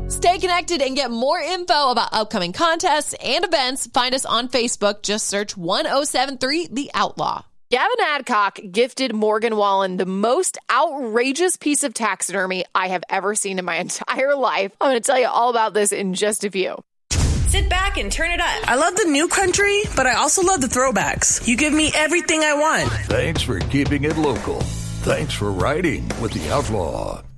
Stay connected and get more info about upcoming contests and events. Find us on Facebook. Just search 1073 The Outlaw. Gavin Adcock gifted Morgan Wallen the most outrageous piece of taxidermy I have ever seen in my entire life. I'm going to tell you all about this in just a few. Sit back and turn it up. I love the new country, but I also love the throwbacks. You give me everything I want. Thanks for keeping it local. Thanks for riding with The Outlaw.